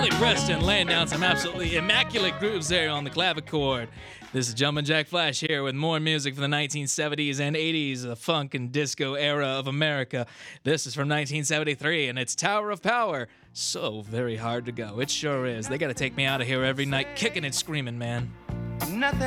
Billy Preston laying down some absolutely immaculate grooves there on the clavichord. This is Jumpin' Jack Flash here with more music from the 1970s and 80s, the funk and disco era of America. This is from 1973, and it's Tower of Power. So very hard to go. It sure is. They gotta take me out of here every night kicking and screaming, man. Nothing